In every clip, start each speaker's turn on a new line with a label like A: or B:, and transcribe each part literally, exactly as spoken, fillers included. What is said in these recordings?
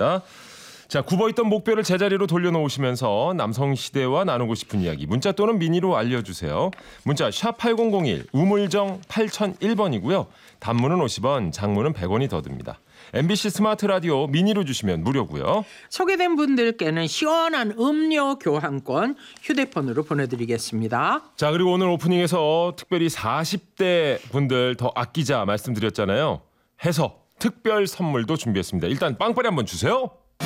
A: 있습니다. 자, 굽어있던 목뼈를 제자리로 돌려놓으시면서 남성시대와 나누고 싶은 이야기 문자 또는 미니로 알려주세요. 문자 샵 팔공공일 우물정 팔공공일 번이고요. 단문은 오십 원, 장문은 백 원이 더 듭니다. 엠비씨 스마트 라디오 미니로 주시면 무료고요.
B: 소개된 분들께는 시원한 음료 교환권 휴대폰으로 보내드리겠습니다.
A: 자, 그리고 오늘 오프닝에서 특별히 사십 대 분들 더 아끼자 말씀드렸잖아요. 해서 특별 선물도 준비했습니다. 일단 빵빠레 한번 주세요.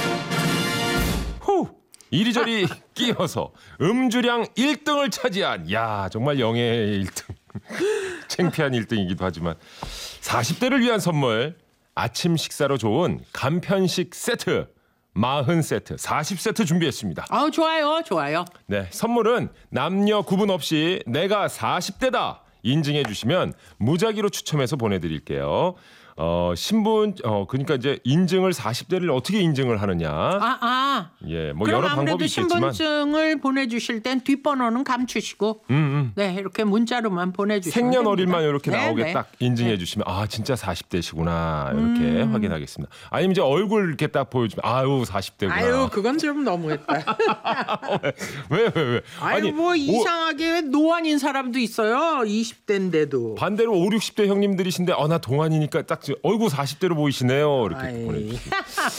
A: 후! 이리저리 끼어서 음주량 일 등을 차지한, 야 정말 영예의 일 등. 창피한 일 등이기도 하지만 사십 대를 위한 선물, 아침 식사로 좋은 간편식 세트 사십 세트, 사십 세트 준비했습니다.
B: 아, 좋아요, 좋아요.
A: 네, 선물은 남녀 구분 없이 내가 사십 대다 인증해 주시면 무작위로 추첨해서 보내드릴게요. 어, 신분, 어, 그러니까 이제 인증을 사십 대를 어떻게 인증을 하느냐.
B: 아, 아.
A: 예, 뭐 여러 방법이 있겠지만.
B: 신분증을 보내주실 땐 뒷번호는 감추시고,
A: 음, 음.
B: 네, 이렇게 문자로만 보내주시면
A: 생년월일만
B: 됩니다.
A: 이렇게
B: 네,
A: 나오게
B: 네.
A: 딱 인증해
B: 네.
A: 주시면 아 진짜 사십 대시구나 이렇게 음. 확인하겠습니다. 아니면 이제 얼굴 이렇게 딱 보여주면 아유 사십 대구나.
B: 아유, 그건 좀 너무했다.
A: 왜, 왜, 왜?
B: 아유,
A: 아니,
B: 뭐 이상하게 노안인 사람도 있어요. 이십 대인데도.
A: 반대로 오십, 육십 대 형님들이신데 어, 나 동안이니까 딱 얼굴 사십 대로 보이시네요. 이렇게
B: 아이.
A: 보내주시고.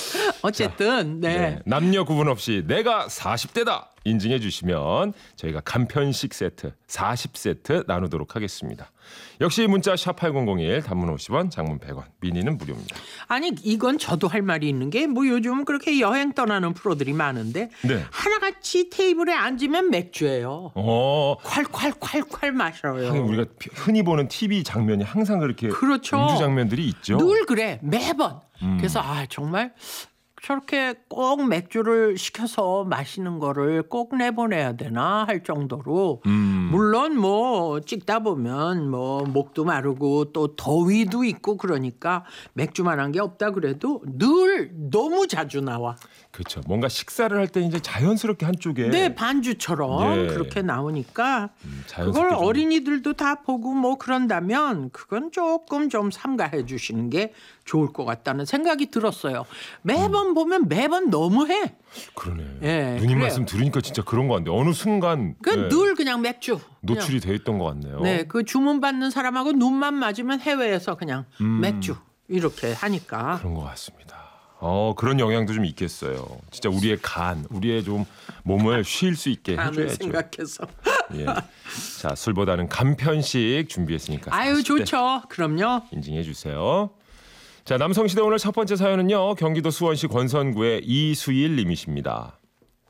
B: 어쨌든 네.
A: 네, 남녀 구분 없이 내가 사십 대다 인증해 주시면 저희가 간편식 세트 사십 세트 나누도록 하겠습니다. 역시 문자 샵 팔공공일, 단문 오십 원, 장문 백 원, 미니는 무료입니다.
B: 아니, 이건 저도 할 말이 있는 게 뭐 요즘은 그렇게 여행 떠나는 프로들이 많은데
A: 네.
B: 하나같이 테이블에 앉으면 맥주예요.
A: 어,
B: 콸콸콸콸 마셔요.
A: 하긴 우리가 흔히 보는 티비 장면이 항상 그렇게
B: 그렇죠.
A: 음주 장면들이 있죠.
B: 늘 그래, 매번.
A: 음.
B: 그래서 아 정말 저렇게 꼭 맥주를 시켜서 마시는 거를 꼭 내보내야 되나 할 정도로
A: 음.
B: 물론 뭐 찍다 보면 뭐 목도 마르고 또 더위도 있고 그러니까 맥주만한 게 없다 그래도 늘 너무 자주 나와.
A: 그렇죠. 뭔가 식사를 할 때 이제 자연스럽게 한쪽에
B: 네, 반주처럼
A: 예.
B: 그렇게 나오니까
A: 음,
B: 그걸
A: 자연스럽게 좀-
B: 어린이들도 다 보고 뭐 그런다면 그건 조금 좀 삼가해 주시는 게 좋을 것 같다는 생각이 들었어요. 매번 보면 매번 너무해.
A: 그러네.
B: 예,
A: 누님
B: 그래요.
A: 말씀 들으니까 진짜 그런 거 같네요. 어느 순간
B: 그 늘 그냥 맥주.
A: 노출이 돼 있던 것 같네요.
B: 그냥. 네, 그 주문 받는 사람하고 눈만 맞으면 해외에서 그냥
A: 음.
B: 맥주 이렇게 하니까.
A: 그런 것 같습니다. 어, 그런 영향도 좀 있겠어요. 진짜 우리의 간, 우리의 좀 몸을 쉴 수 있게
B: 간을
A: 해줘야죠.
B: 생각해서.
A: 예. 자, 술보다는 간편식 준비했으니까.
B: 아유,
A: 사십 대
B: 좋죠. 그럼요.
A: 인증해 주세요. 자, 남성시대 오늘 첫 번째 사연은요. 경기도 수원시 권선구의 이수일 님이십니다.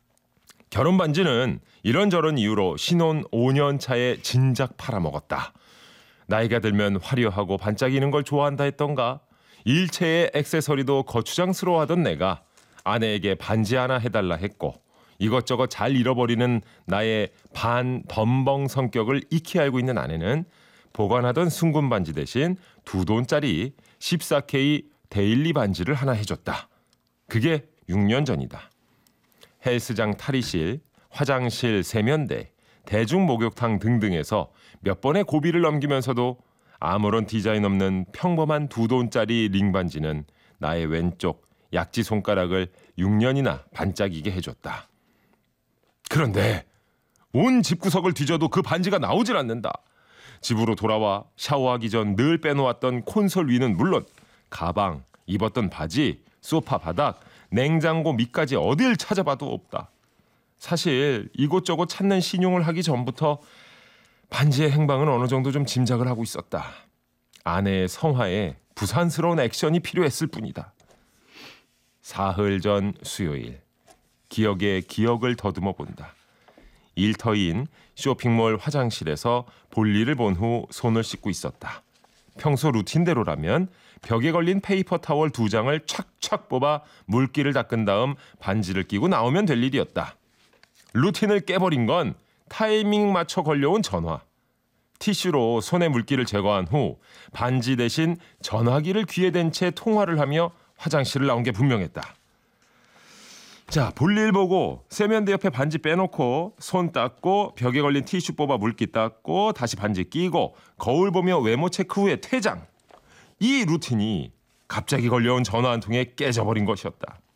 A: 결혼 반지는 이런저런 이유로 신혼 오 년 차에 진작 팔아먹었다. 나이가 들면 화려하고 반짝이는 걸 좋아한다 했던가. 일체의 액세서리도 거추장스러워하던 내가 아내에게 반지 하나 해달라 했고 이것저것 잘 잃어버리는 나의 반덤벙 성격을 익히 알고 있는 아내는 보관하던 순금 반지 대신 두 돈짜리 십사 케이 데일리 반지를 하나 해줬다. 그게 육 년 전이다. 헬스장 탈의실, 화장실 세면대, 대중 목욕탕 등등에서 몇 번의 고비를 넘기면서도 아무런 디자인 없는 평범한 두 돈짜리 링 반지는 나의 왼쪽 약지 손가락을 육 년이나 반짝이게 해줬다. 그런데 온 집구석을 뒤져도 그 반지가 나오질 않는다. 집으로 돌아와 샤워하기 전 늘 빼놓았던 콘솔 위는 물론 가방, 입었던 바지, 소파 바닥, 냉장고 밑까지 어딜 찾아봐도 없다. 사실 이곳저곳 찾는 신용을 하기 전부터 반지의 행방은 어느 정도 좀 짐작을 하고 있었다. 아내의 성화에 부산스러운 액션이 필요했을 뿐이다. 사흘 전 수요일, 기억에 기억을 더듬어 본다. 일터인 쇼핑몰 화장실에서 볼일을 본 후 손을 씻고 있었다. 평소 루틴대로라면 벽에 걸린 페이퍼 타월 두 장을 착착 뽑아 물기를 닦은 다음 반지를 끼고 나오면 될 일이었다. 루틴을 깨버린 건 타이밍 맞춰 걸려온 전화. 티슈로 손의 물기를 제거한 후 반지 대신 전화기를 귀에 댄 채 통화를 하며 화장실을 나온 게 분명했다. 자, 볼일 보고 세면대 옆에 반지 빼놓고 손 닦고 벽에 걸린 티슈 뽑아 물기 닦고 다시 반지 끼고 거울 보며 외모 체크 후에 퇴장. 이 루틴이 갑자기 걸려온 전화 한 통에 깨져버린 것이었다.